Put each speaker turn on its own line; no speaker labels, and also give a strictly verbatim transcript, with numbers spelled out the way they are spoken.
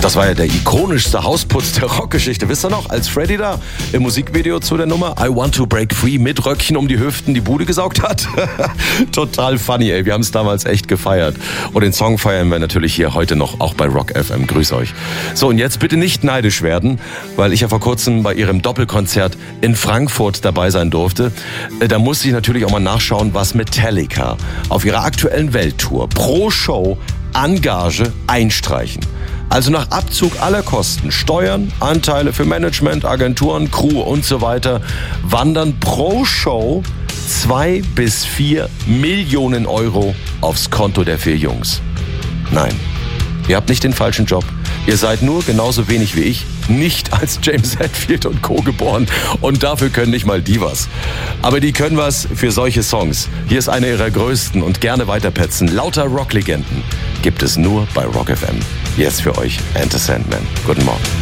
Das war ja der ikonischste Hausputz der Rockgeschichte. Wisst ihr noch, als Freddy da im Musikvideo zu der Nummer I Want to Break Free mit Röckchen um die Hüften die Bude gesaugt hat? Total funny, ey. Wir haben es damals echt gefeiert. Und den Song feiern wir natürlich hier heute noch, auch bei Rock F M. Grüß euch. So, und jetzt bitte nicht neidisch werden, weil ich ja vor kurzem bei ihrem Doppelkonzert in Frankfurt dabei sein durfte. Da musste ich natürlich auch mal nachschauen, was Metallica auf ihrer aktuellen Welttour pro Show an Gage einstreichen. Also nach Abzug aller Kosten, Steuern, Anteile für Management, Agenturen, Crew und so weiter, wandern pro Show zwei bis vier Millionen Euro aufs Konto der vier Jungs. Nein, ihr habt nicht den falschen Job. Ihr seid nur genauso wenig wie ich, nicht als James Hetfield und Co. geboren. Und dafür können nicht mal die was. Aber die können was für solche Songs. Hier ist eine ihrer größten und gerne weiterpetzen. Lauter Rocklegenden gibt es nur bei Rock F M. Jetzt für euch Enter Sandman. Guten Morgen.